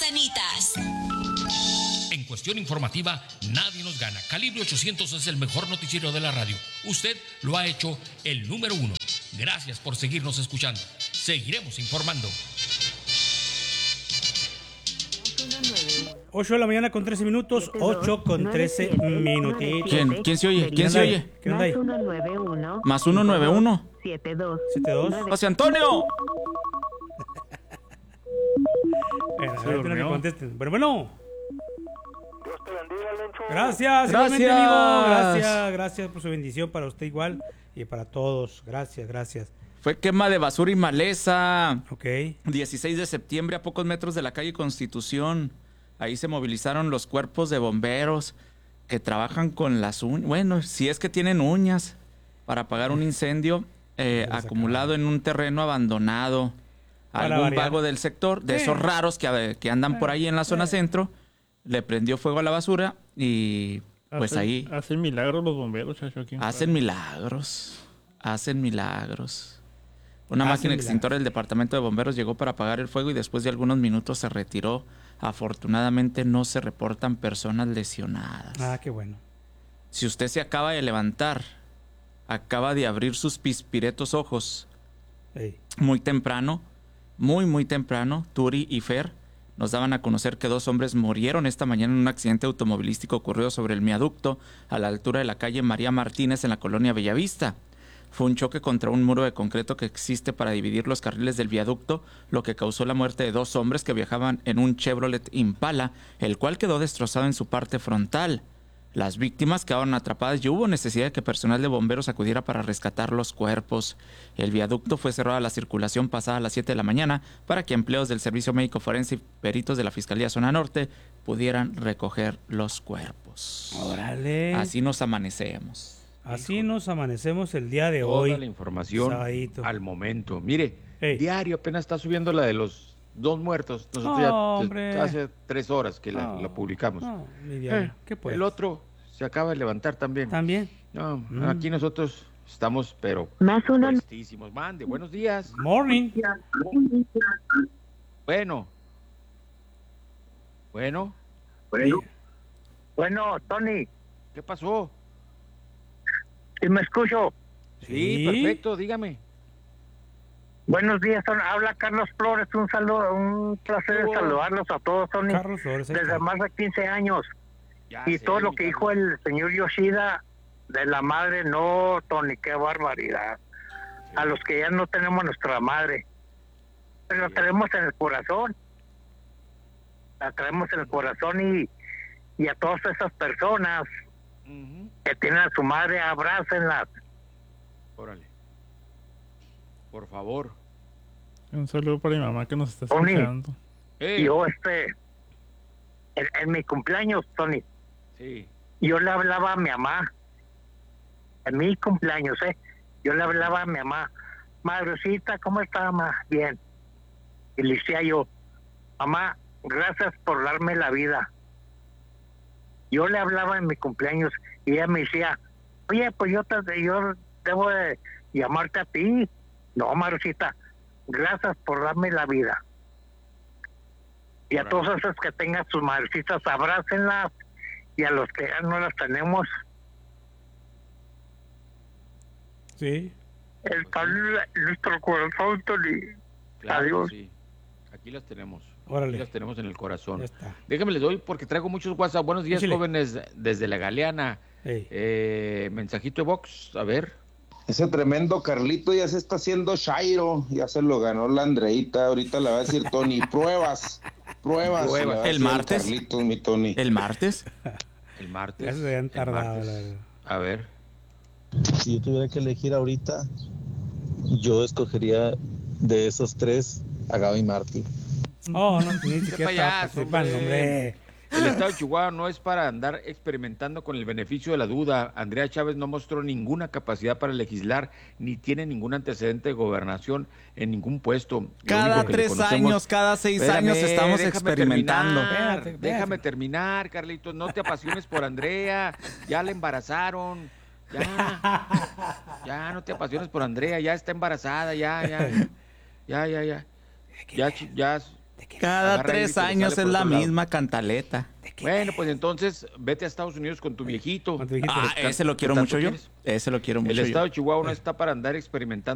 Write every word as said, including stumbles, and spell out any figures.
Manzanitas. En cuestión informativa, nadie nos gana. Calibre ochocientos es el mejor noticiero de la radio. Usted lo ha hecho el número uno. Gracias por seguirnos escuchando. Seguiremos informando. ocho de la mañana con trece minutos, ocho con trece minutitos. ¿Quién? ¿Quién se oye? ¿Quién se oye? ¿Qué onda ahí? Más uno nueve uno. siete dos. ¿siete dos? ¡José Antonio! Bueno, a ver, que contesten. Bueno, bueno. Dios te bendiga, Lencho. Gracias, Gracias. igualmente, amigo. Gracias, gracias por su bendición para usted igual y para todos. Gracias, gracias. Fue quema de basura y maleza. Ok. dieciséis de septiembre, a pocos metros de la calle Constitución. Ahí se movilizaron los cuerpos de bomberos que trabajan con las uñas. Bueno, si es que tienen uñas para apagar un incendio eh, acumulado en un terreno abandonado. Para Algún variar. vago del sector, de Sí. esos raros que, que andan por ahí en la zona Sí. centro, le prendió fuego a la basura y pues Hacen- ahí Hacen milagros los bomberos, chacho, aquí. hacen milagros. Hacen milagros. Una Hacen máquina milagros. extintora del departamento de bomberos llegó para apagar el fuego y después de algunos minutos se retiró. Afortunadamente no se reportan personas lesionadas. Ah, qué bueno. Si usted se acaba de levantar, acaba de abrir sus pispiretos ojos Ey. muy temprano, muy muy temprano, Turi y Fer nos daban a conocer que dos hombres murieron esta mañana en un accidente automovilístico ocurrido sobre el viaducto a la altura de la calle María Martínez en la colonia Bellavista. Fue un choque contra un muro de concreto que existe para dividir los carriles del viaducto, lo que causó la muerte de dos hombres que viajaban en un Chevrolet Impala, el cual quedó destrozado en su parte frontal. Las víctimas quedaron atrapadas y hubo necesidad de que personal de bomberos acudiera para rescatar los cuerpos. El viaducto fue cerrado a la circulación pasada a las siete de la mañana para que empleados del Servicio Médico Forense y peritos de la Fiscalía Zona Norte pudieran recoger los cuerpos. Órale. Así nos amanecemos. Así nos amanecemos el día de Toda hoy. la información Sabadito. al momento. Mire, Ey. diario apenas está subiendo la de los dos muertos. Nosotros No, ya hombre. desde hace tres horas que la, No, la publicamos. No, mi diario. Eh, ¿Qué puede? el otro se acaba de levantar también. También. No, Mm. aquí nosotros estamos, pero Más uno. puestísimos. Mande, buenos días. Morning. Bueno. Bueno, Bueno, bueno, Tony, ¿qué pasó? ¿sí me escucho? Sí, Sí. perfecto, dígame. Buenos días, Tony. Habla Carlos Flores. Un saludo, un placer Oh. saludarlos a todos, Tony. Carlos Flores. ahí Desde está. más de quince años. Ya Y sé, todo lo mi que Carlos. dijo el señor Yoshida de la madre, no, Tony, qué barbaridad. A los que ya no tenemos nuestra madre. Pero la Sí. tenemos en el corazón. La traemos en el corazón y, y a todas esas personas Ujú. que tienen a su madre, abrácenlas. Órale. Por favor. Un saludo para mi mamá que nos está Tony. escuchando. Eh, Y yo, este, en, en mi cumpleaños, Tony, Sí. yo le hablaba a mi mamá, en mi cumpleaños, ¿eh? Yo le hablaba a mi mamá, madrecita, ¿cómo está, mamá? Bien. Y le decía yo, mamá, gracias por darme la vida. Yo le hablaba en mi cumpleaños y ella me decía, oye, pues yo, te, yo debo de llamarte a ti. No, madrecita, gracias por darme la vida. Y a Órale. todos esos que tengan sus madrecitas, abrácenlas. Y a los que ya no las tenemos, Sí. está en nuestro corazón, Tony. Claro que Adiós. sí. Aquí las tenemos. Órale. Aquí las tenemos en el corazón. Ya está. Déjame les doy porque traigo muchos WhatsApp. Buenos días, Échale. jóvenes desde la Galeana. Ey. Eh, mensajito de Vox, a ver. Ese tremendo Carlito ya se está haciendo Shairo, ya se lo ganó la Andreita, ahorita le va a decir Tony, pruebas, pruebas. Pruebas. le va a ¿El decir martes? Carlitos, mi Tony. ¿El martes? El Ya martes. se habían el tardado, martes. la verdad. A ver. Si yo tuviera que elegir ahorita, yo escogería de esos tres a Gaby Martí. Oh, no, ni Qué siquiera payaso, estaba participando, hombre. hombre. El estado de Chihuahua no es para andar experimentando con el beneficio de la duda. Andrea Chávez no mostró ninguna capacidad para legislar, ni tiene ningún antecedente de gobernación en ningún puesto. Lo Cada único que le tres conocemos- años, cada seis Espérame, años estamos déjame experimentando. terminar, Espérate, déjame espérate. terminar, Carlitos. No te apasiones por Andrea. Ya la embarazaron. Ya. Ya, no te apasiones por Andrea. Ya está embarazada. Ya, ya. Ya, ya, ya. Ya, chi- ya. ¿De qué Cada Agarra aire y tres te le años sale es por la otro lado. misma cantaleta. Bueno, pues entonces vete a Estados Unidos con tu viejito. Con tu viejito. Ah, ese lo quiero ¿Qué mucho tanto yo. quieres? Ese lo quiero El mucho estado yo. de Chihuahua no está para andar experimentando